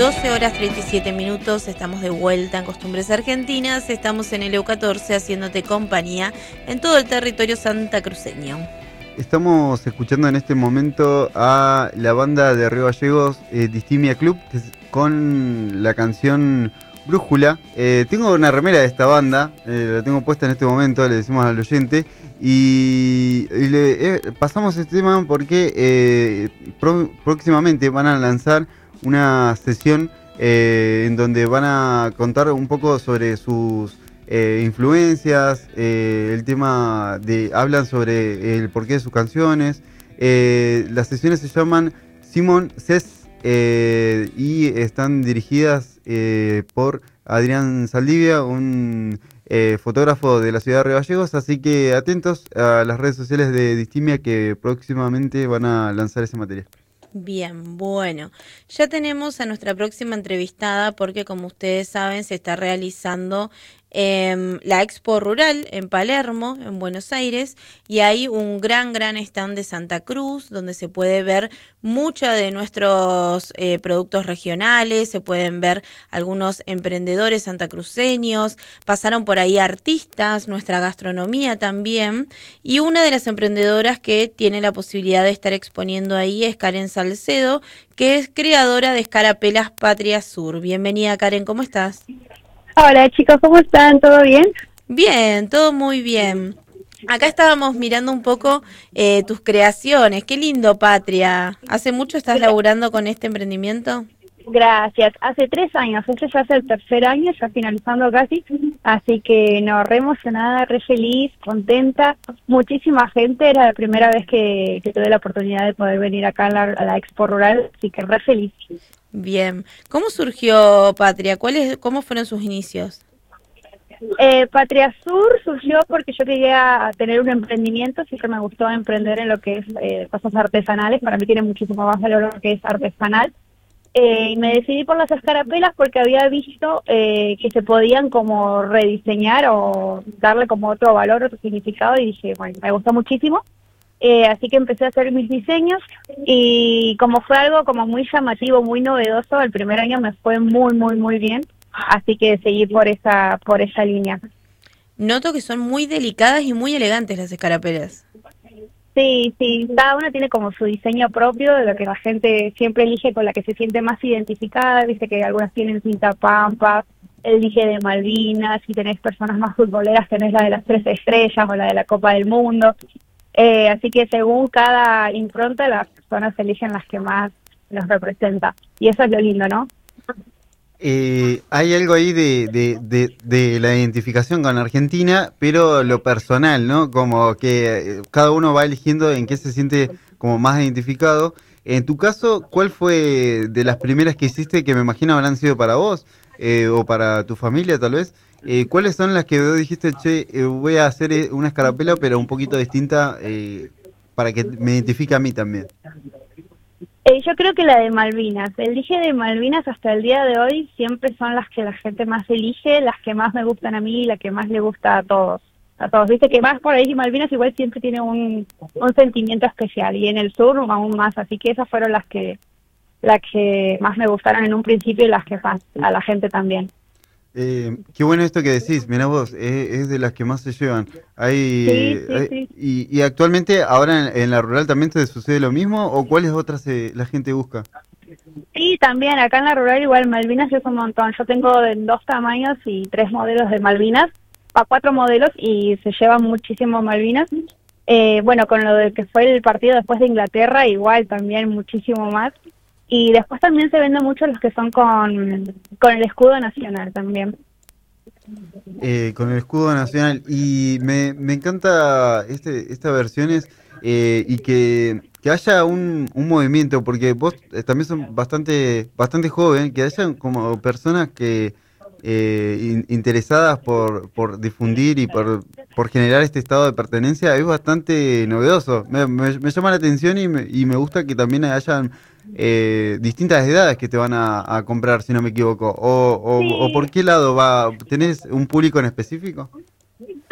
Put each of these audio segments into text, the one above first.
12 horas 37 minutos, estamos de vuelta en Costumbres Argentinas, estamos en el EU14 haciéndote compañía en todo el territorio santacruceño. Estamos escuchando en este momento a la banda de Río Gallegos, Distimia Club, con la canción Brújula. Tengo una remera de esta banda, la tengo puesta en este momento, le decimos al oyente, y pasamos este tema porque próximamente van a lanzar una sesión en donde van a contar un poco sobre sus influencias, el tema hablan sobre el porqué de sus canciones. Las sesiones se llaman Simon Says y están dirigidas por Adrián Saldivia, un fotógrafo de la ciudad de Río Gallegos, así que atentos a las redes sociales de Distimia que próximamente van a lanzar ese material. Bien, bueno, ya tenemos a nuestra próxima entrevistada porque como ustedes saben se está realizando la Expo Rural en Palermo, en Buenos Aires, y hay un gran stand de Santa Cruz donde se puede ver muchos de nuestros productos regionales, se pueden ver algunos emprendedores santacruceños, pasaron por ahí artistas, nuestra gastronomía también, y una de las emprendedoras que tiene la posibilidad de estar exponiendo ahí es Karen Salcedo, que es creadora de Escarapelas Patria Sur. Bienvenida, Karen, ¿cómo estás? Hola chicos, ¿cómo están? ¿Todo bien? Bien, todo muy bien. Acá estábamos mirando un poco tus creaciones. Qué lindo, Patria. ¿Hace mucho estás laburando con este emprendimiento? Gracias. Hace 3 años, este ya es el tercer año, ya finalizando casi, así que no, re emocionada, re feliz, contenta. Muchísima gente, era la primera vez que tuve la oportunidad de poder venir acá a la Expo Rural, así que re feliz. Bien. ¿Cómo surgió Patria? ¿Cómo fueron sus inicios? Patria Sur surgió porque yo quería tener un emprendimiento, siempre me gustó emprender en lo que es cosas artesanales, para mí tiene muchísimo más valor lo que es artesanal. Y me decidí por las escarapelas porque había visto que se podían como rediseñar o darle como otro valor, otro significado, y dije, bueno, me gustó muchísimo. Así que empecé a hacer mis diseños y como fue algo como muy llamativo, muy novedoso, el primer año me fue muy bien, así que seguí por esa línea. Noto que son muy delicadas y muy elegantes las escarapelas. Sí, cada una tiene como su diseño propio, de lo que la gente siempre elige, con la que se siente más identificada. Viste que algunas tienen cinta pampa, el dije de Malvinas, si tenés personas más futboleras tenés la de las 3 estrellas o la de la Copa del Mundo. Así que según cada impronta las personas eligen las que más los representa. Y eso es lo lindo, ¿no? Hay algo ahí de la identificación con Argentina, pero lo personal, ¿no? Como que cada uno va eligiendo en qué se siente como más identificado. En tu caso, ¿cuál fue de las primeras que hiciste que me imagino habrán sido para vos o para tu familia tal vez? ¿Cuáles son las que vos dijiste, che, voy a hacer una escarapela pero un poquito distinta para que me identifique a mí también? Yo creo que la de Malvinas. El dije de Malvinas hasta el día de hoy siempre son las que la gente más elige, las que más me gustan a mí y las que más le gusta a todos. A todos. Viste que más por ahí Malvinas igual siempre tiene un sentimiento especial y en el sur aún más. Así que esas fueron las que más me gustaron en un principio y las que más a la gente también. Qué bueno esto que decís, mirá vos, es de las que más se llevan. Sí. Y actualmente, ahora en la rural también te sucede lo mismo, ¿o cuáles otras la gente busca? Sí, también, acá en la rural igual Malvinas es un montón. Yo tengo de 2 tamaños y 3 modelos de Malvinas, a 4 modelos y se llevan muchísimo Malvinas. Bueno, con lo de que fue el partido después de Inglaterra, igual también muchísimo más. Y después también se venden mucho los que son con el escudo nacional también. Con el escudo nacional. Y me encanta estas versiones y que haya un movimiento, porque vos también son bastante joven, que haya como personas que interesadas por difundir y por generar este estado de pertenencia, es bastante novedoso. Me llama la atención y me gusta que también hayan distintas edades que te van a comprar, si no me equivoco. Sí. ¿O por qué lado va? ¿Tenés un público en específico? No,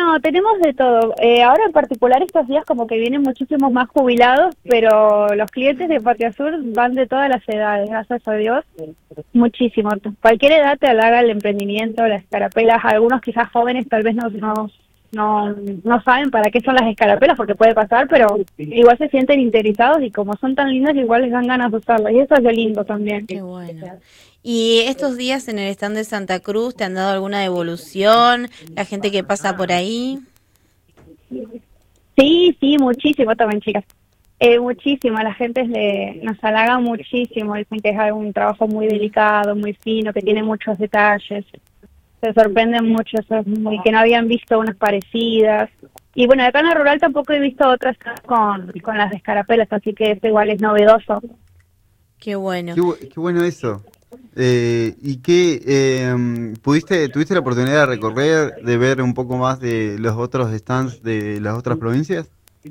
No, tenemos de todo. Ahora en particular estos días como que vienen muchísimos más jubilados, pero los clientes de Patria Sur van de todas las edades, gracias a Dios, muchísimo. Cualquier edad te halaga el emprendimiento, las escarapelas. Algunos quizás jóvenes tal vez no saben para qué son las escarapelas, porque puede pasar, pero igual se sienten interesados y como son tan lindas igual les dan ganas de usarlas. Y eso es lo lindo también. Qué bueno. ¿Y estos días en el stand de Santa Cruz te han dado alguna devolución? ¿La gente que pasa por ahí? Sí, muchísimo también, chicas. Muchísimo, la gente nos halaga muchísimo, dicen que es un trabajo muy delicado, muy fino, que tiene muchos detalles. Se sorprenden mucho, que no habían visto unas parecidas. Y bueno, acá en la rural tampoco he visto otras con las escarapelas, así que esto igual es novedoso. Qué bueno. Qué bueno eso. ¿Y qué tuviste la oportunidad de recorrer, de ver un poco más de los otros stands de las otras provincias?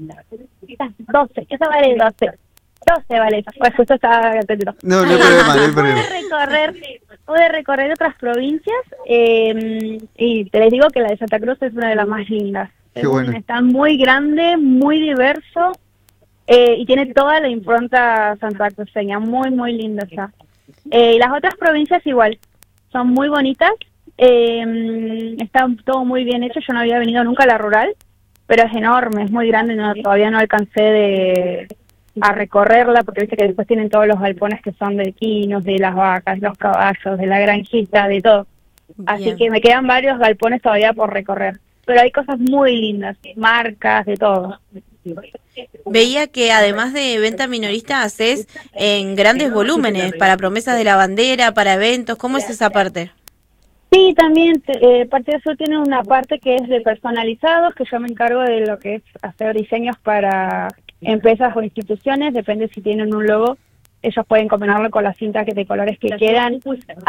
12, esa vale 12. 12 vale, pues justo estaba atendiendo. No hay problema, no hay problema. Pude recorrer otras provincias y te les digo que la de Santa Cruz es una de las más lindas. Qué bueno. Está muy grande, muy diverso y tiene toda la impronta santacruceña, muy, muy linda está. Y las otras provincias igual, son muy bonitas, está todo muy bien hecho. Yo no había venido nunca a la rural, pero es enorme, es muy grande, todavía no alcancé a recorrerla, porque viste que después tienen todos los galpones que son de quinos, de las vacas, los caballos, de la granjita, de todo. Bien. Así que me quedan varios galpones todavía por recorrer, pero hay cosas muy lindas, marcas, de todo. Veía que además de venta minorista haces en grandes volúmenes para promesas de la bandera, para eventos. ¿Cómo es esa parte? Sí, también Patria Sur tiene una parte que es de personalizados, que yo me encargo de lo que es hacer diseños para empresas o instituciones, depende si tienen un logo, ellos pueden combinarlo con las cintas de colores que quieran.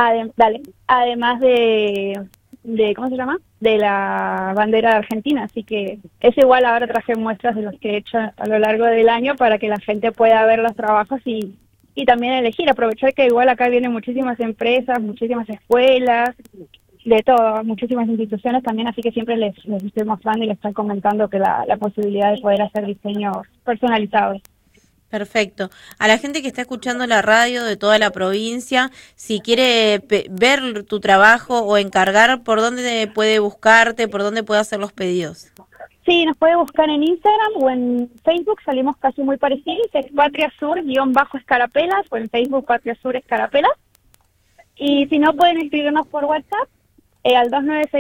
Además de ¿cómo se llama? De la bandera de Argentina, así que es igual. Ahora traje muestras de los que he hecho a lo largo del año para que la gente pueda ver los trabajos y también elegir, aprovechar que igual acá vienen muchísimas empresas, muchísimas escuelas, de todo, muchísimas instituciones también, así que siempre les estoy mostrando y les estoy comentando que la posibilidad de poder hacer diseños personalizados. Perfecto. A la gente que está escuchando la radio de toda la provincia, si quiere ver tu trabajo o encargar, ¿por dónde puede buscarte? ¿Por dónde puede hacer los pedidos? Sí, nos puede buscar en Instagram o en Facebook, salimos casi muy parecidos, es Patria Sur-Escarapelas, o en Facebook Patria Sur Escarapelas. Y si no, pueden escribirnos por WhatsApp al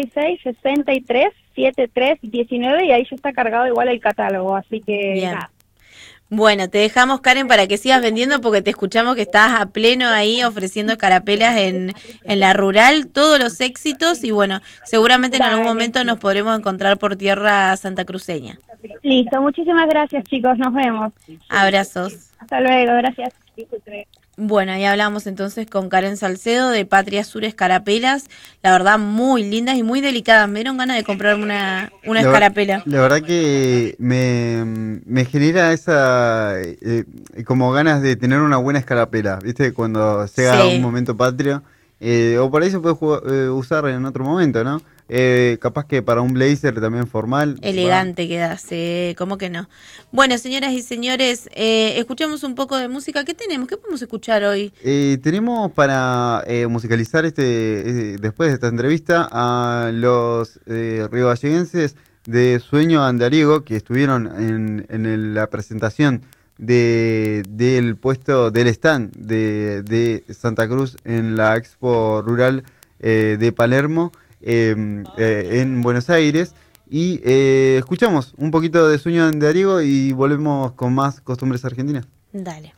2966-637319 y ahí ya está cargado igual el catálogo, así que bien. Nada. Bueno, te dejamos, Karen, para que sigas vendiendo porque te escuchamos que estás a pleno ahí ofreciendo escarapelas en la rural, todos los éxitos y bueno, seguramente en algún momento nos podremos encontrar por tierra santacruceña. Listo, muchísimas gracias chicos, nos vemos. Abrazos. Hasta luego, gracias. Bueno, ahí hablamos entonces con Karen Salcedo de Patria Sur Escarapelas, la verdad muy lindas y muy delicadas, me dieron ganas de comprarme una escarapela. La verdad que me genera esa como ganas de tener una buena escarapela, ¿viste? Cuando llega un momento patrio, o por ahí se puede usar en otro momento, ¿no? Capaz que para un blazer también formal. Elegante quedase, ¿cómo que no? Bueno, señoras y señores, escuchamos un poco de música. ¿Qué tenemos? ¿Qué podemos escuchar hoy? Tenemos para musicalizar después de esta entrevista a los riovalleguenses de Sueño Andariego, que estuvieron en la presentación del puesto del stand de Santa Cruz en la Expo Rural de Palermo. En Buenos Aires y escuchamos un poquito de Sueño Andariego y volvemos con más costumbres argentinas. Dale.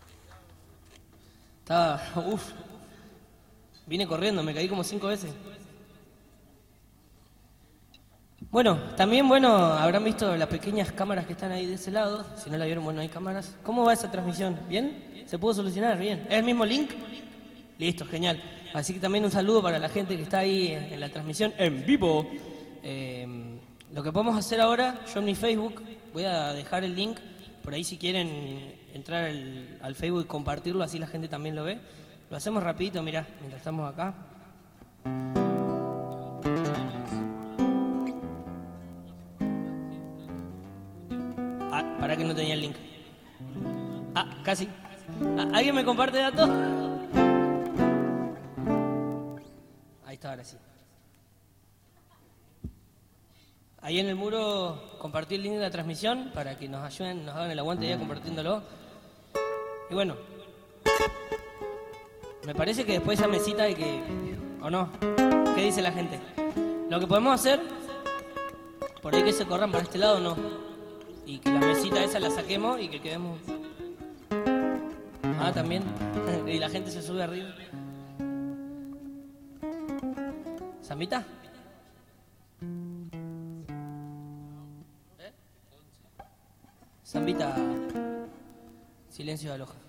Vine corriendo, me caí como 5 veces. Bueno, también habrán visto las pequeñas cámaras que están ahí de ese lado. Si no la vieron, hay cámaras. ¿Cómo va esa transmisión? ¿Bien? ¿Se pudo solucionar? Bien. ¿Es el mismo link? Listo, genial. Así que también un saludo para la gente que está ahí en la transmisión en vivo. Lo que podemos hacer ahora, yo en mi Facebook voy a dejar el link, por ahí si quieren entrar al Facebook y compartirlo, así la gente también lo ve. Lo hacemos rapidito, mirá, mientras estamos acá. para que no tenía el link. Ah, casi. ¿Alguien me comparte datos? Ahí está, ahora sí. Ahí en el muro compartí el link de la transmisión para que nos ayuden, nos hagan el aguante ya compartiéndolo. Y bueno, me parece que después esa mesita hay que... ¿O no? ¿Qué dice la gente? Lo que podemos hacer, por ahí que se corran para este lado, no. Y que la mesita esa la saquemos y que quedemos... Ah, también. Y la gente se sube arriba. ¿Zambita? Zambita, silencio de aloja.